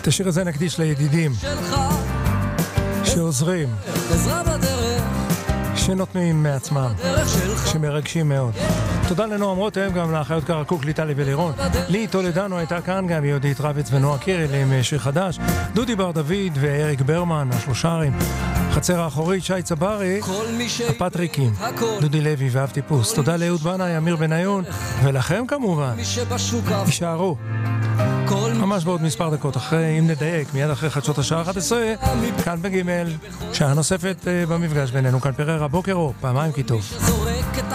את השיר הזה נקדיש לידידים שעוזרים, שנותנים מעצמם, שמרגשים מאוד. תודה לנועם רותם, גם לאחיות קרקוק, ליטלי ולירון. לי טולדנו הייתה כאן, גם יהודית רביץ ונועה קירל עם שיר חדש. דודי בר דוד ואריק ברמן, השלושרים. חצר האחורית, שי צברי, הפטריקים, דודי לוי ואב טיפוס. תודה לאהוד בנאי, אמיר בניון, ולכם כמובן. יישארו. ממש בעוד מספר דקות אחרי, אם נדייק, מיד אחרי חדשות השעה 11, כאן בגימל, שעה נוספת במפגש בינינו, כאן פררה, בוקר אור, פעמיים כי טוב.